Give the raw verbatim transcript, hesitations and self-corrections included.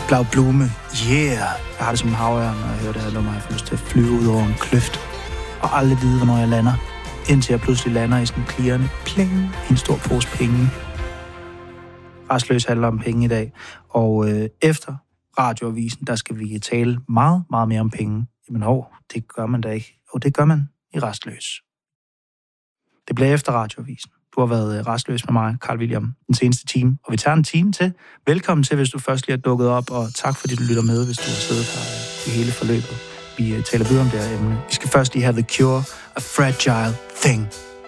Blau Blume, yeah. Jeg har det som en havørn, når jeg hører det her nummer. Jeg får lyst til at flyve ud over en kløft. Og aldrig vide, hvornår jeg lander. Indtil jeg pludselig lander i sådan en klirrende pling. En stor pose penge. Rastløs handler om penge i dag. Og øh, efter radioavisen, der skal vi tale meget, meget mere om penge. Jamen hov, det gør man da ikke. Og det gør man i Rastløs. Det bliver efter radioavisen. Du har været rastløs med mig, Carl William, den seneste time. Og vi tager en time til. Velkommen til, hvis du først lige er dukket op. Og tak, fordi du lytter med, hvis du har siddet her i hele forløbet. Vi taler videre om det her emne. Vi skal først lige have The Cure, A Fragile Thing.